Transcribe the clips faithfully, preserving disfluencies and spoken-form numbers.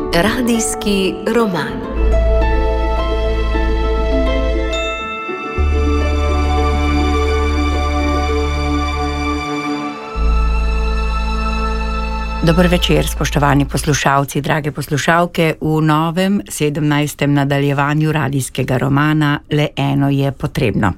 Radijski roman. Dober večer, spoštovani poslušalci, drage poslušalke, v novem sedemnajstem nadaljevanju radijskega romana Le eno je potrebno.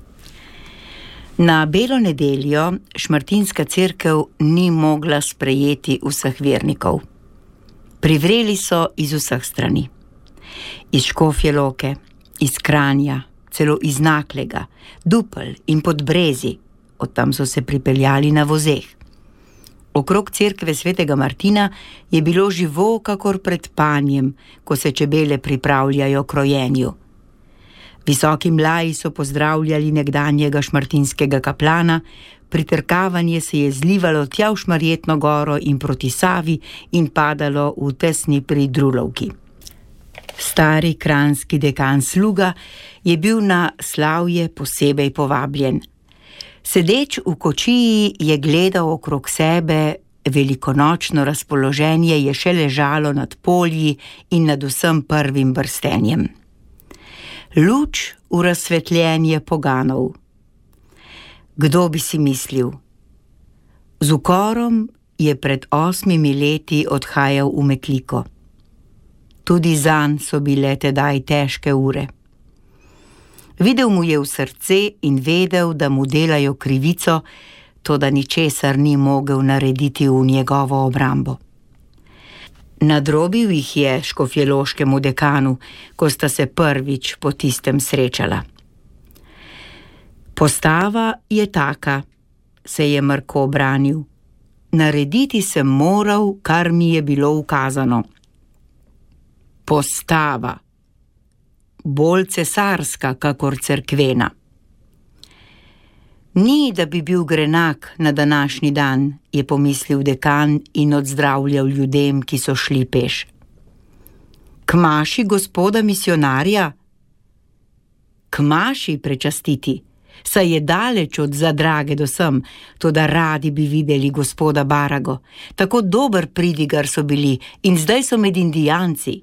Na Belo nedeljo Šmartinska cerkev ni mogla sprejeti vseh vernikov. Privreli so iz vseh strani. Iz Škofje Loke, iz Kranja, celo iz Naklega, Dupel in Podbrezi, od tam so se pripeljali na vozeh. Okrog cerkve svetega Martina je bilo živo kakor pred panjem, ko se čebele pripravljajo k rojenju. Visoki mlaji so pozdravljali nekdanjega šmartinskega kaplana, pritrkavanje se je zlivalo tja v Šmarjetno goro in proti Savi in padalo v tesni pri Drulovki. Stari kranjski dekan Sluga je bil na slavje posebej povabljen. Sedeč v kočiji je gledal okrog sebe, velikonočno razpoloženje je še ležalo nad polji in nad vsem prvim brstenjem. Luč v razsvetljenje poganov. Kdo bi si mislil? Z ukorom je pred osmimi leti odhajal v Metliko. Tudi zanj so bile tedaj težke ure. Videl mu je v srce in vedel, da mu delajo krivico, toda ničesar ni mogel narediti v njegovo obrambo. Nadrobil jih je škofjeloškemu dekanu, ko sta se prvič po tistem srečala. Postava je taka, se je Mrko obranil. Narediti sem moral, kar mi je bilo ukazano. Postava. Bolj cesarska, kakor cerkvena. Ni, da bi bil grenak na današnji dan, je pomislil dekan in odzdravljal ljudem, ki so šli peš. Kmaši gospoda misionarja? Kmaši prečastiti, saj je daleč od Zadrage do sem, toda radi bi videli gospoda Barago. Tako dober pridigar so bili in zdaj so med Indijanci.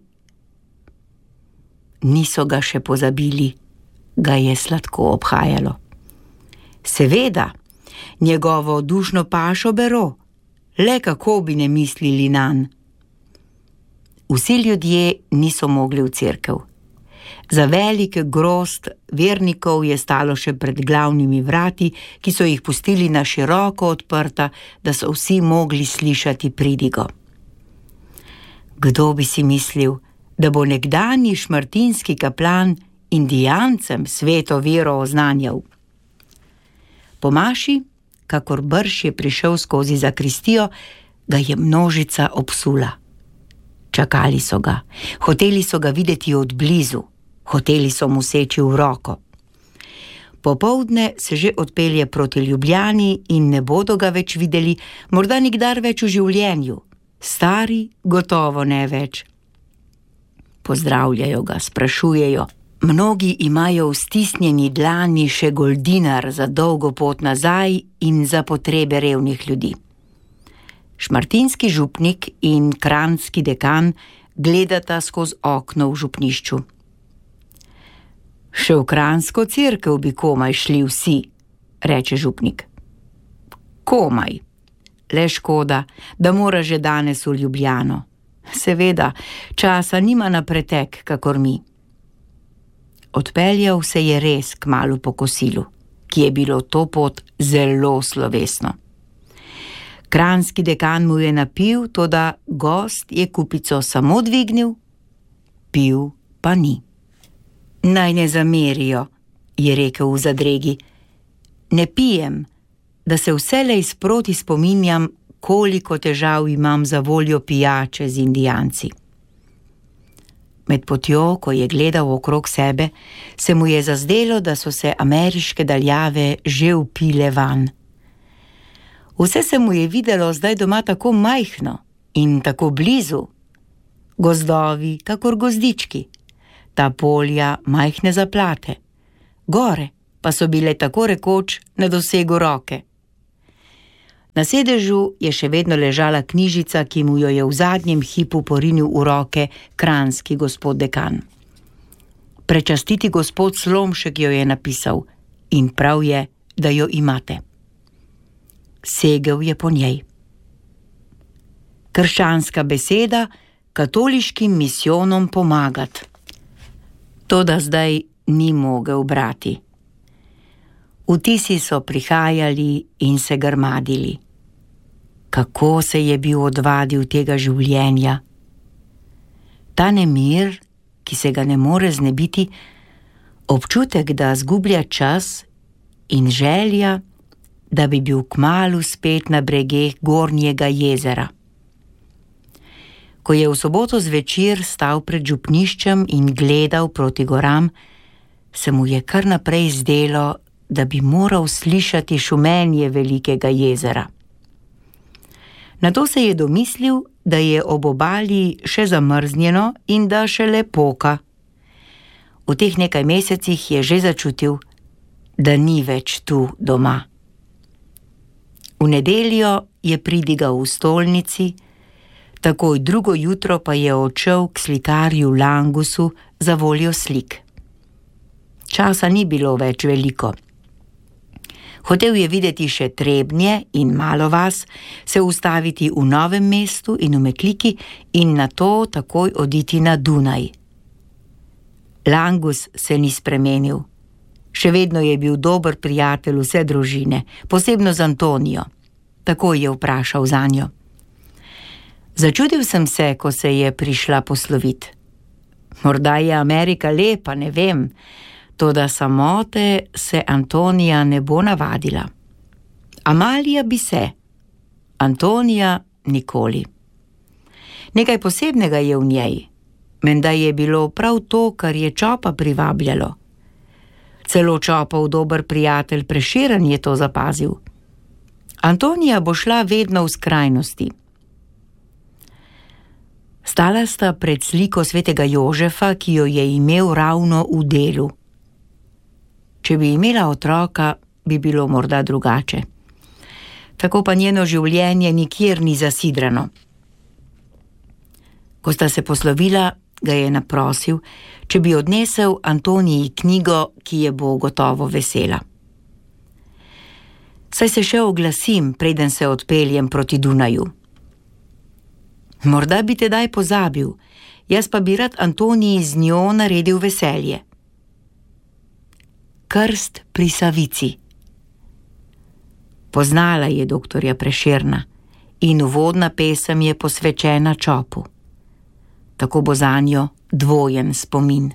Niso ga še pozabili, ga je sladko obhajalo. Seveda, njegovo dušno pašo Bero, le kako bi ne mislili nanj. Vsi ljudje niso mogli v cerkev. Za velik grozd vernikov je stalo še pred glavnimi vrati, ki so jih pustili na široko odprta, da so vsi mogli slišati pridigo. Kdo bi si mislil, da bo nekdanji šmartinski kaplan Indijancem sveto vero oznanjal? Po maši, kakor brž je prišel skozi zakristijo, ga je množica obsula. Čakali so ga, hoteli so ga videti od blizu, hoteli so mu seči v roko. Popoldne se že odpelje proti Ljubljani in ne bodo ga več videli, morda nikdar več v življenju. Stari gotovo ne več. Pozdravljajo ga, sprašujejo. Mnogi imajo v stisnjeni dlani še goldinar za dolgo pot nazaj in za potrebe revnih ljudi. Šmartinski župnik in kranjski dekan gledata skozi okno v župnišču. Še v kranjsko cerkev bi komaj šli vsi, reče župnik. Komaj. Le škoda, da mora že danes v Ljubljano. Seveda, časa nima na pretek, kakor mi. Odpeljal se je res kmalu po kosilu, ki je bilo to pot zelo slovesno. Kranjski dekan mu je napil, toda gost je kupico samo dvignil, pil pa ni. Naj ne zamerijo, je rekel v zadregi. Ne pijem, da se vselej sproti spominjam, koliko težav imam za voljo pijače z Indijanci. Med potjo, ko je gledal okrog sebe, se mu je zazdelo, da so se ameriške daljave že vpile van. Vse se mu je videlo zdaj doma tako majhno in tako blizu. Gozdovi, kakor gozdički, ta polja majhne zaplate, gore pa so bile tako rekoč na dosegu roke. Na sedežu je še vedno ležala knjižica, ki mu jo je v zadnjem hipu porinil v roke kranjski gospod dekan. Prečastiti gospod Slomšek jo je napisal in prav je, da jo imate. Segel je po njej. Krščanska beseda katoliškim misijonom pomagati. Toda zdaj ni mogel brati. Vtisi so prihajali in se grmadili. Kako se je bil odvadil tega življenja. Ta nemir, ki se ga ne more znebiti, občutek, da zgublja čas in želja, da bi bil kmalu spet na bregeh Gornjega jezera. Ko je v soboto zvečer stal pred župniščem in gledal proti goram, se mu je kar naprej zdelo, da bi moral slišati šumenje velikega jezera. Nato se je domislil, da je ob obali še zamrznjeno in da šele poka. V teh nekaj mesecih je že začutil, da ni več tu doma. V nedeljo je pridigal v stolnici, takoj drugo jutro pa je odšel k slikarju Langusu za voljo slik. Časa ni bilo več veliko. Hotel je videti še Trebnje in Malovas, se ustaviti v Novem mestu in v Metliki in nato takoj oditi na Dunaj. Langus se ni spremenil. Še vedno je bil dober prijatelj vse družine, posebno z Antonijo. Takoj je vprašal zanjo. Začudil sem se, ko se je prišla poslovit. Morda je Amerika lepa, ne vem, toda samote se Antonija ne bo navadila. Amalija bi se, Antonija nikoli. Nekaj posebnega je v njej, menda je bilo prav to, kar je Čopa privabljalo. Celo Čopov dober prijatelj Prešeren je to zapazil. Antonija bo šla vedno v skrajnosti. Stala sta pred sliko svetega Jožefa, ki jo je imel ravno v delu. Če bi imela otroka, bi bilo morda drugače. Tako pa njeno življenje nikjer ni zasidrano. Ko sta se poslovila, ga je naprosil, če bi odnesel Antoniji knjigo, ki je bo gotovo vesela. Saj se še oglasim, preden se odpeljem proti Dunaju. Morda bi tedaj pozabil, jaz pa bi rad Antoniji z njo naredil veselje. Krst pri Savici. Poznala je doktorja Prešerna in uvodna pesem je posvečena Čopu. Tako bo zanjo dvojen spomin.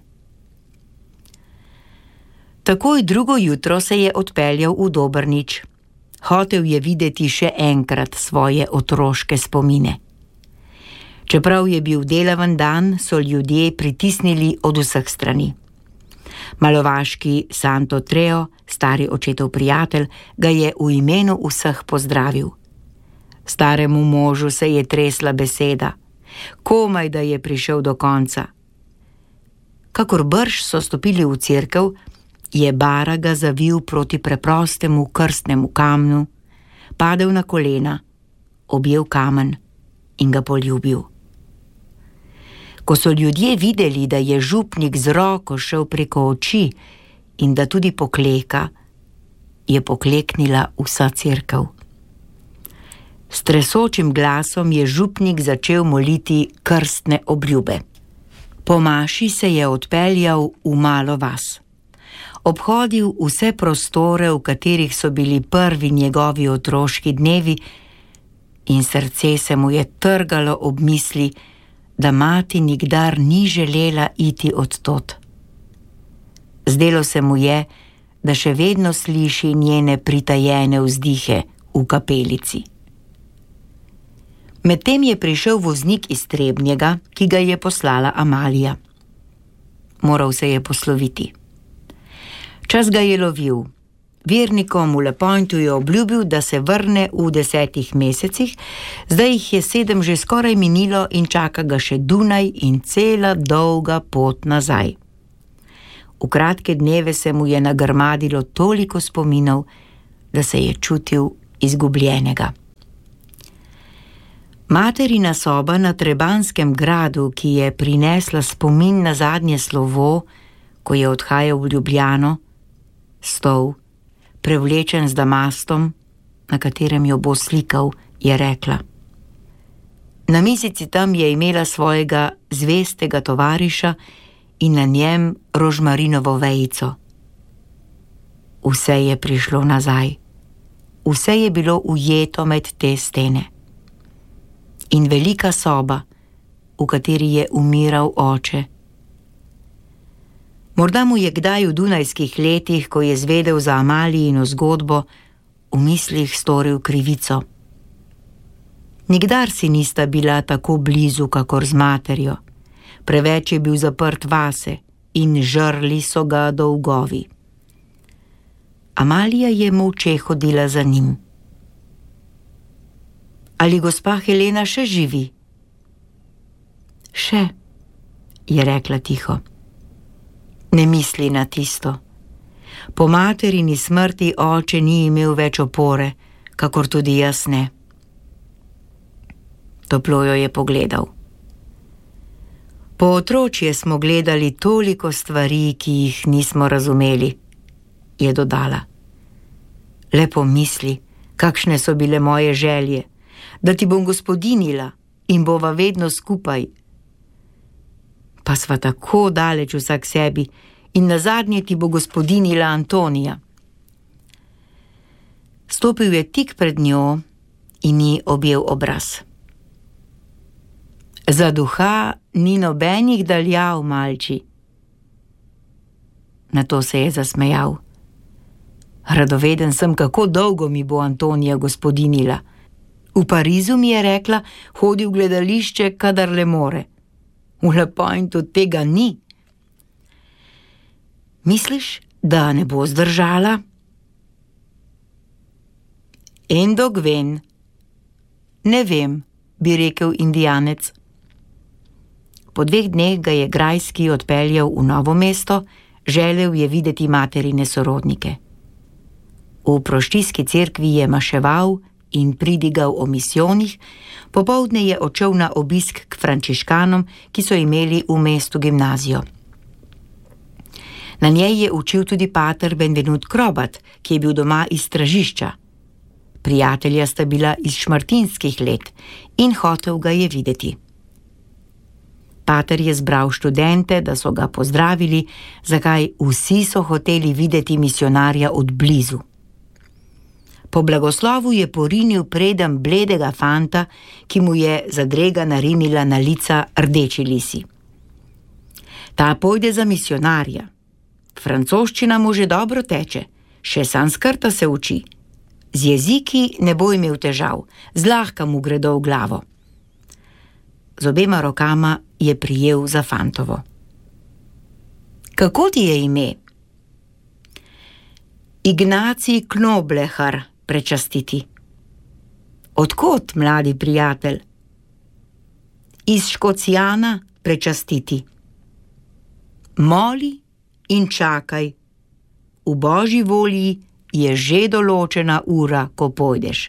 Takoj drugo jutro se je odpeljal v Dobrnič. Hotel je videti še enkrat svoje otroške spomine. Čeprav je bil delaven dan, so ljudje pritisnili od vseh strani. Malovaški Santo Treo, stari očetov prijatelj, ga je v imenu vseh pozdravil. Staremu možu se je tresla beseda, komaj da je prišel do konca. Kakor brž so stopili v cerkev, je Baraga zavil proti preprostemu krstnemu kamnu, padel na kolena, objel kamen in ga poljubil. Ko so ljudje videli, da je župnik z roko šel preko oči in da tudi pokleka, je pokleknila vsa cerkev. S tresočim glasom je župnik začel moliti krstne obljube. Po maši se je odpeljal v Malo vas. Obhodil vse prostore, v katerih so bili prvi njegovi otroški dnevi, in srce se mu je trgalo ob misli, da mati nikdar ni želela iti od tod. Zdelo se mu je, da še vedno sliši njene pritajene vzdihe v kapelici. Medtem je prišel voznik iz Trebnjega, ki ga je poslala Amalija. Moral se je posloviti. Čas ga je lovil. Vernikom v Lepointu je obljubil, da se vrne v desetih mesecih, zdaj jih je sedem že skoraj minilo in čaka ga še Dunaj in cela dolga pot nazaj. V kratke dneve se mu je nagrmadilo toliko spominov, da se je čutil izgubljenega. Materina soba na Trebanskem gradu, ki je prinesla spomin na zadnje slovo, ko je odhajal v Ljubljano, stol, prevlečen z damastom, na katerem jo bo slikal, je rekla. Na mizici tam je imela svojega zvestega tovariša in na njem rožmarinovo vejico. Vse je prišlo nazaj. Vse je bilo ujeto med te stene. In velika soba, v kateri je umiral oče. Morda mu je kdaj v dunajskih letih, ko je zvedel za Amalijino zgodbo, v mislih storil krivico. Nikdar si nista bila tako blizu, kakor z materjo. Preveč je bil zaprt vase in žrli so ga dolgovi. Amalija je molče hodila za njim. Ali gospa Helena še živi? Še, je rekla tiho. Ne misli na tisto. Po materini smrti oče ni imel več opore, kakor tudi jaz ne. Toplo jo je pogledal. Po otročje smo gledali toliko stvari, ki jih nismo razumeli, je dodala. Le pomisli, kakšne so bile moje želje, da ti bom gospodinila in bova vedno skupaj. Pa sva tako daleč vsak sebi in nazadnje ti bo gospodinila Antonija. Stopil je tik pred njo in ji objel obraz. Za duha ni nobenih daljav, malči. Nato se je zasmejal. Radoveden sem, kako dolgo mi bo Antonija gospodinila. V Parizu mi je rekla, hodi v gledališče, kadar le more. V Le Pointu tega ni. Misliš, da ne bo zdržala? En dog ven. Ne vem, bi rekel Indijanec. Po dveh dneh ga je Grajski odpeljal v Novo mesto, želel je videti materine sorodnike. V proštijski cerkvi je maševal in pridigal o misijonih, popoldne je odšel na obisk k frančiškanom, ki so imeli v mestu gimnazijo. Na njej je učil tudi pater Benvenut Krobat, ki je bil doma iz Stražišča. Prijatelja sta bila iz šmartinskih let in hotel ga je videti. Pater je zbral študente, da so ga pozdravili, zakaj vsi so hoteli videti misionarja od blizu. Po blagoslovu je porinil predem bledega fanta, ki mu je zadrega narinila na lica rdeči lisi. Ta pojde za misionarja. Francoščina mu že dobro teče, še sanskrta se uči. Z jeziki ne bo imel težav, zlahka mu gredo v glavo. Z obema rokama je prijel za fantovo. Kako ti je ime? Ignacij Knoblehar, prečastiti. Odkot, mladi prijatelj? Iz Škocijana, prečastiti. Moli in čakaj. V Božji volji je že določena ura, ko pojdeš.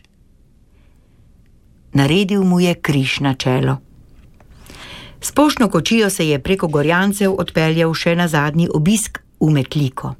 Naredil mu je križ na čelo. S poštno kočijo se je preko Gorjancev odpeljal še na zadnji obisk v Metliko.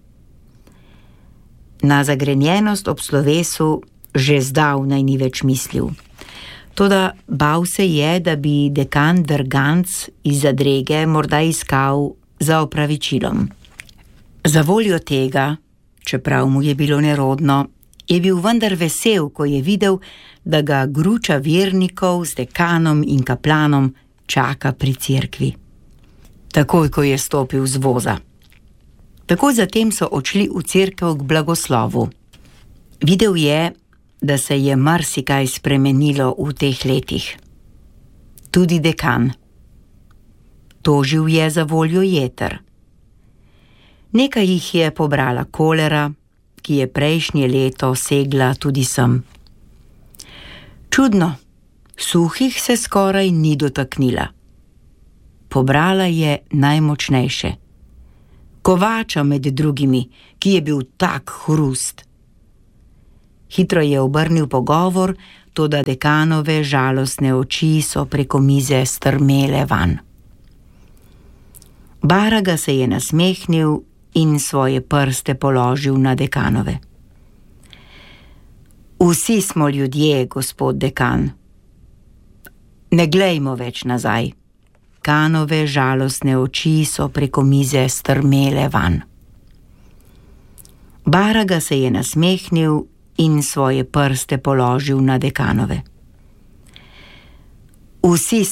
Na zagrenjenost ob slovesu že zdavnaj ni več mislil. Toda bal se je, da bi dekan Drganc iz zadrege morda iskal za opravičilom. Za voljo tega, čeprav mu je bilo nerodno, je bil vendar vesel, ko je videl, da ga gruča vernikov z dekanom in kaplanom čaka pri cerkvi. Takoj, ko je stopil z voza. Takoj zatem so odšli v cerkev k blagoslovu. Videl je, da se je marsikaj spremenilo v teh letih. Tudi dekan. Tožil je za voljo jeter. Nekaj jih je pobrala kolera, ki je prejšnje leto segla tudi sem. Čudno, suhih se skoraj ni dotaknila. Pobrala je najmočnejše. Kovača med drugimi, ki je bil tak hrust. Hitro je obrnil pogovor, toda dekanove žalostne oči so preko mize strmele van. Baraga se je nasmehnil in svoje prste položil na dekanove. Vsi smo ljudje, gospod dekan. Ne glejmo več nazaj. Dekanove žalostne oči so preko mize strmele van. Baraga se je nasmehnil in svoje prste položil na dekanove. Vsi